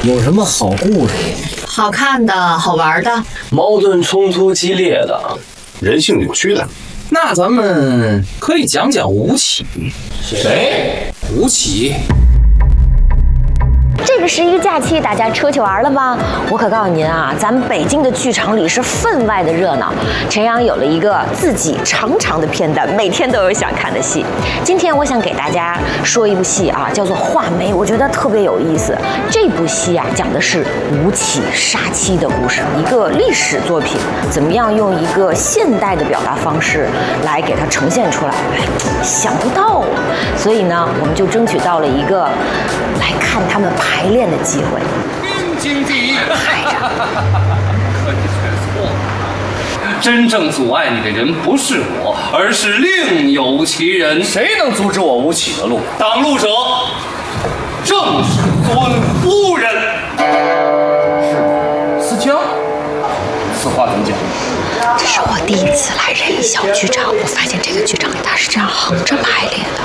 有什么好故事？ 好看的、好玩的， 矛盾冲突激烈的， 人性扭曲的。 那咱们可以讲讲吴起。 谁？ 吴起。 这个11假期大家出去玩了吗？我可告诉您啊，咱们北京的剧场里是分外的热闹。陈阳有了一个自己长长的片单，每天都有想看的戏。今天我想给大家说一部戏啊，叫做《画眉》，我觉得特别有意思。这部戏啊，讲的是吴起杀妻的故事，一个历史作品，怎么样用一个现代的表达方式来给它呈现出来？想不到啊！所以呢，我们就争取到了一个来看他们排练的机会。 天经地义，可你却错了。真正阻碍你的人不是我，而是另有其人。 谁能阻止我吴起的路？ 挡路者正是尊夫人。 是思江，此话怎么讲？ 这是我第一次来人艺小剧场，我发现这个剧场它是这样横着排列的。